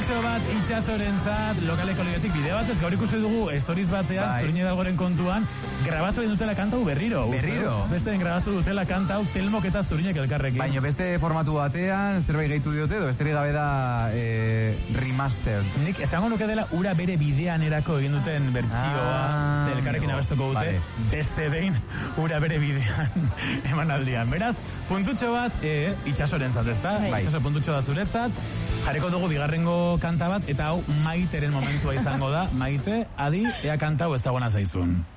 puntutxo bat itxasorentzat, lokaleko lidetik bide batez, gaur ikusi dugu stories batean, Zuriñe Hidalgoren kontuan, grabatu egin dutela kanta hau berriro. Beste grabatu dutela kanta hau Telmok eta Zuriñek elkarrekin. Baina beste formatu batean, zerbait gehitu diote, edo besterik gabe da remaster. Nik esango nuke dela ura bere bidean erako egin duten bertsioa, elkarrekin abestuko dute, beste behin ura bere bidean emanaldian. Beraz, puntutxo bat itxasorentzat, ezta? Itxaso puntutxo da zuretzat. Jarriko dugu bigarrengo kanta bat, eta hau Maiteren momentua izango da. Maite, adi, ea kanta hau ezaguna zaizun.